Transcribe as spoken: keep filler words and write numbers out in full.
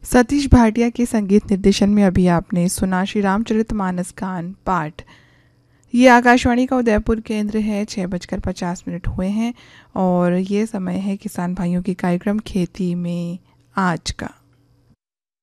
सतीश भाटिया के संगीत निर्देशन में अभी आपने सुना श्री रामचरितमानस गान पाठ। ये आकाशवाणी का उदयपुर केंद्र है। छः बजकर पचास मिनट हुए हैं और ये समय है किसान भाइयों के कार्यक्रम खेती में आज का।